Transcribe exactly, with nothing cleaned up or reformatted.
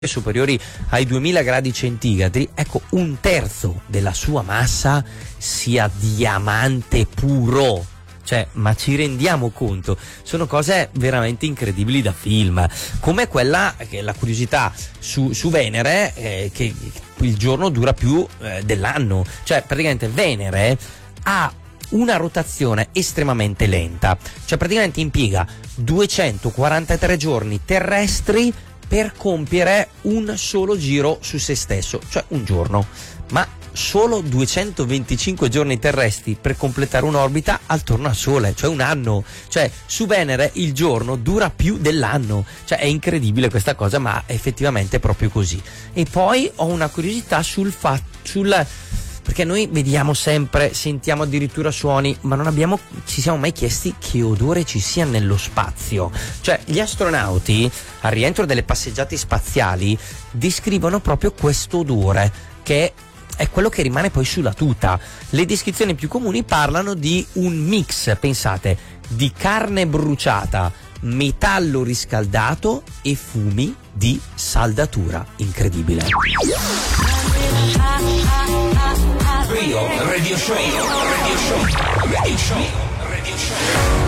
superiori ai duemila gradi centigradi, ecco, un terzo della sua massa sia diamante puro. Cioè, ma ci rendiamo conto? Sono cose veramente incredibili da film, come quella, che la curiosità su, su Venere, eh, che il giorno dura più eh, dell'anno. Cioè, praticamente Venere ha una rotazione estremamente lenta, cioè praticamente impiega duecentoquarantatré giorni terrestri per compiere un solo giro su se stesso, cioè un giorno, ma solo duecentoventicinque giorni terrestri per completare un'orbita attorno al Sole, cioè un anno. Cioè su Venere il giorno dura più dell'anno, cioè è incredibile questa cosa, ma effettivamente è proprio così. E poi ho una curiosità sul fatto, sul perché noi vediamo sempre, sentiamo addirittura suoni, ma non abbiamo, ci siamo mai chiesti che odore ci sia nello spazio. Cioè gli astronauti al rientro delle passeggiate spaziali descrivono proprio questo odore, che è quello che rimane poi sulla tuta. Le descrizioni più comuni parlano di un mix, pensate, di carne bruciata, metallo riscaldato e fumi di saldatura. Incredibile. Radio, radio show, radio show, radio show, radio show.